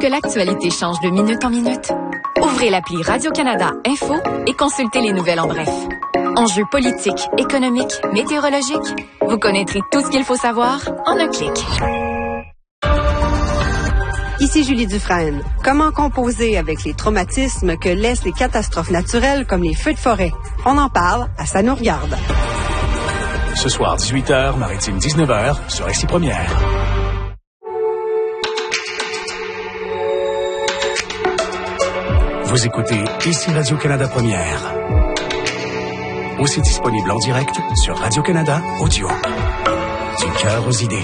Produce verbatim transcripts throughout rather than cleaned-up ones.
que l'actualité change de minute en minute? Ouvrez l'appli Radio-Canada Info et consultez les nouvelles en bref. Enjeux politiques, économiques, météorologiques, vous connaîtrez tout ce qu'il faut savoir en un clic. Ici Julie Dufresne. Comment composer avec les traumatismes que laissent les catastrophes naturelles comme les feux de forêt? On en parle à Ça nous regarde. Ce soir, dix-huit heures, Maritime dix-neuf heures, sur Ici Première. Vous écoutez Ici Radio-Canada Première. Aussi disponible en direct sur Radio-Canada Audio. Du cœur aux idées.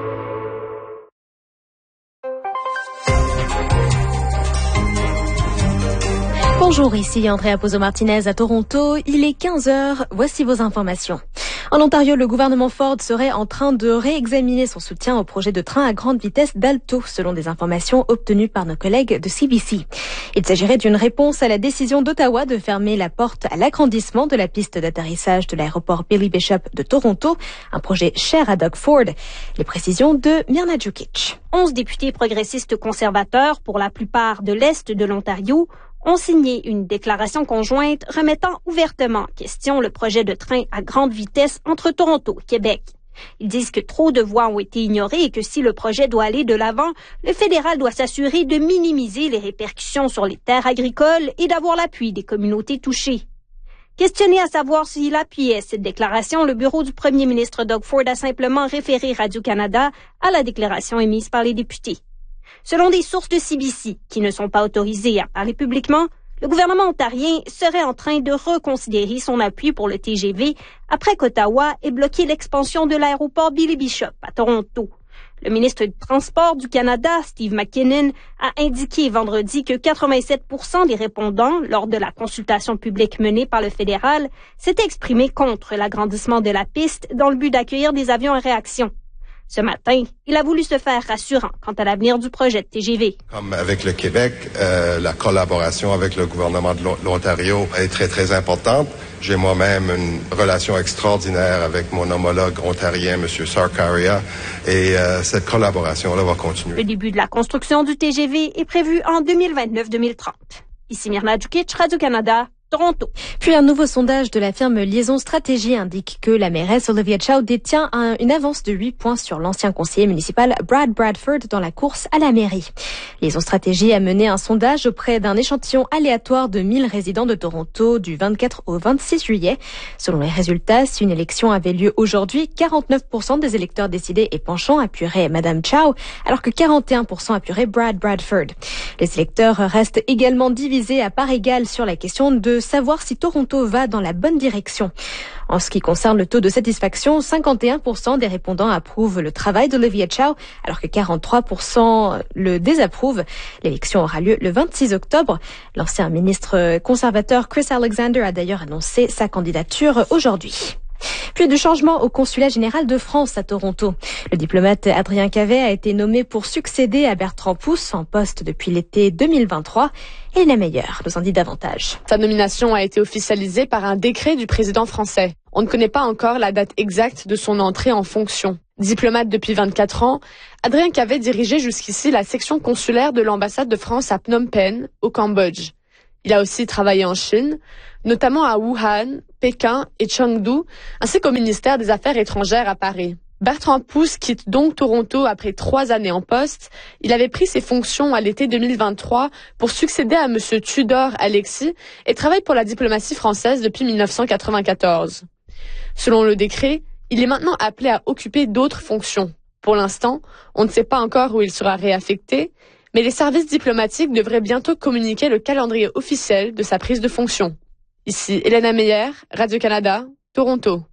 Bonjour, ici Andrea Pozo-Martinez à Toronto. Il est quinze heures. Voici vos informations. En Ontario, le gouvernement Ford serait en train de réexaminer son soutien au projet de train à grande vitesse d'Alto, selon des informations obtenues par nos collègues de C B C. Il s'agirait d'une réponse à la décision d'Ottawa de fermer la porte à l'agrandissement de la piste d'atterrissage de l'aéroport Billy Bishop de Toronto, un projet cher à Doug Ford. Les précisions de Mirna Djukic. Onze députés progressistes conservateurs, pour la plupart de l'Est de l'Ontario, ont signé une déclaration conjointe remettant ouvertement en question le projet de train à grande vitesse entre Toronto et Québec. Ils disent que trop de voix ont été ignorées et que si le projet doit aller de l'avant, le fédéral doit s'assurer de minimiser les répercussions sur les terres agricoles et d'avoir l'appui des communautés touchées. Questionné à savoir s'il appuyait cette déclaration, le bureau du premier ministre Doug Ford a simplement référé Radio-Canada à la déclaration émise par les députés. Selon des sources de C B C qui ne sont pas autorisées à parler publiquement, le gouvernement ontarien serait en train de reconsidérer son appui pour le T G V après qu'Ottawa ait bloqué l'expansion de l'aéroport Billy Bishop à Toronto. Le ministre du Transport du Canada, Steve McKinnon, a indiqué vendredi que quatre-vingt-sept pour cent des répondants, lors de la consultation publique menée par le fédéral, s'étaient exprimés contre l'agrandissement de la piste dans le but d'accueillir des avions à réaction. Ce matin, il a voulu se faire rassurant quant à l'avenir du projet de T G V. Comme avec le Québec, euh, la collaboration avec le gouvernement de l'Ontario est très, très importante. J'ai moi-même une relation extraordinaire avec mon homologue ontarien, M. Sarkaria, et euh, cette collaboration-là va continuer. Le début de la construction du T G V est prévu en deux mille vingt-neuf deux mille trente. Ici Mirna Djukic, Radio-Canada, Toronto. Puis un nouveau sondage de la firme Liaison Stratégie indique que la mairesse Olivia Chow détient un, une avance de huit points sur l'ancien conseiller municipal Brad Bradford dans la course à la mairie. Liaison Stratégie a mené un sondage auprès d'un échantillon aléatoire de mille résidents de Toronto du vingt-quatre au vingt-six juillet. Selon les résultats, si une élection avait lieu aujourd'hui, quarante-neuf pour cent des électeurs décidés et penchants appuieraient Madame Chow, alors que quarante et un pour cent appuieraient Brad Bradford. Les électeurs restent également divisés à part égale sur la question de savoir si Toronto va dans la bonne direction. En ce qui concerne le taux de satisfaction, cinquante et un pour cent des répondants approuvent le travail d'Olivia Chow, alors que quarante-trois pour cent le désapprouvent. L'élection aura lieu le vingt-six octobre. L'ancien ministre conservateur Chris Alexander a d'ailleurs annoncé sa candidature aujourd'hui. Puis du changement au consulat général de France à Toronto. Le diplomate Adrien Cavet a été nommé pour succéder à Bertrand Pousse en poste depuis l'été deux mille vingt-trois. Et la meilleure nous en dit davantage. Sa nomination a été officialisée par un décret du président français. On ne connaît pas encore la date exacte de son entrée en fonction. Diplomate depuis vingt-quatre ans, Adrien Cavet dirigeait jusqu'ici la section consulaire de l'ambassade de France à Phnom Penh, au Cambodge. Il a aussi travaillé en Chine, notamment à Wuhan, Pékin et Chengdu, ainsi qu'au ministère des Affaires étrangères à Paris. Bertrand Pousse quitte donc Toronto après trois années en poste. Il avait pris ses fonctions à l'été deux mille vingt-trois pour succéder à M. Tudor Alexis et travaille pour la diplomatie française depuis mille neuf cent quatre-vingt-quatorze. Selon le décret, il est maintenant appelé à occuper d'autres fonctions. Pour l'instant, on ne sait pas encore où il sera réaffecté, mais les services diplomatiques devraient bientôt communiquer le calendrier officiel de sa prise de fonction. Ici Elena Meyer, Radio-Canada, Toronto.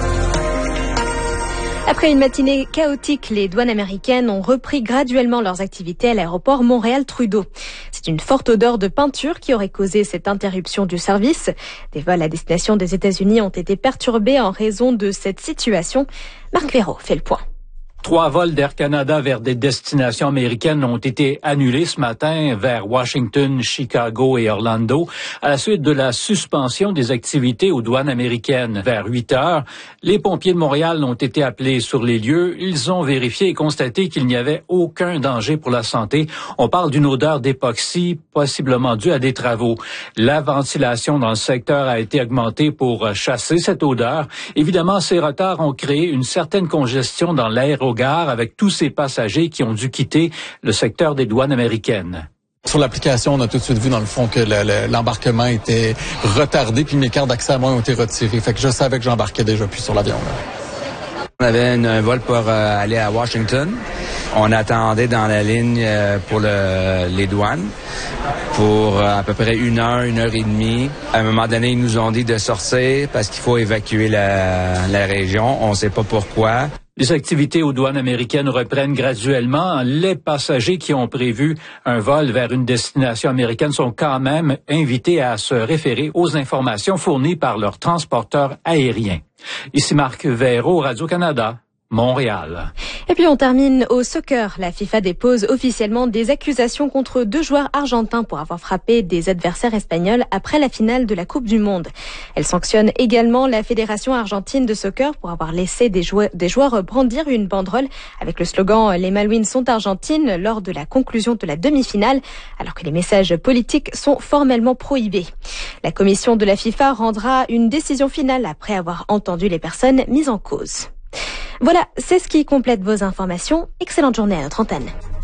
Après une matinée chaotique, les douanes américaines ont repris graduellement leurs activités à l'aéroport Montréal-Trudeau. C'est une forte odeur de peinture qui aurait causé cette interruption du service. Des vols à destination des États-Unis ont été perturbés en raison de cette situation. Marc Véraud fait le point. Trois vols d'Air Canada vers des destinations américaines ont été annulés ce matin vers Washington, Chicago et Orlando à la suite de la suspension des activités aux douanes américaines. Vers huit heures, les pompiers de Montréal ont été appelés sur les lieux. Ils ont vérifié et constaté qu'il n'y avait aucun danger pour la santé. On parle d'une odeur d'époxy, possiblement due à des travaux. La ventilation dans le secteur a été augmentée pour chasser cette odeur. Évidemment, ces retards ont créé une certaine congestion dans l'aérogare avec tous ces passagers qui ont dû quitter le secteur des douanes américaines. Sur l'application, on a tout de suite vu dans le fond que le, le, l'embarquement était retardé puis mes cartes d'accès à moi ont été retirées. Fait que je savais que j'embarquais déjà plus sur l'avion. Là. On avait une, un vol pour euh, aller à Washington. On attendait dans la ligne euh, pour le, les douanes pour euh, à peu près une heure, une heure et demie. À un moment donné, ils nous ont dit de sortir parce qu'il faut évacuer la, la région. On ne sait pas pourquoi. Les activités aux douanes américaines reprennent graduellement. Les passagers qui ont prévu un vol vers une destination américaine sont quand même invités à se référer aux informations fournies par leur transporteur aérien. Ici Marc Véraud, Radio-Canada, Montréal. Et puis on termine au soccer. La FIFA dépose officiellement des accusations contre deux joueurs argentins pour avoir frappé des adversaires espagnols après la finale de la Coupe du Monde. Elle sanctionne également la Fédération argentine de soccer pour avoir laissé des joueurs, des joueurs brandir une banderole avec le slogan « Les Malouines sont argentines » lors de la conclusion de la demi-finale, alors que les messages politiques sont formellement prohibés. La commission de la FIFA rendra une décision finale après avoir entendu les personnes mises en cause. Voilà, c'est ce qui complète vos informations. Excellente journée à notre antenne.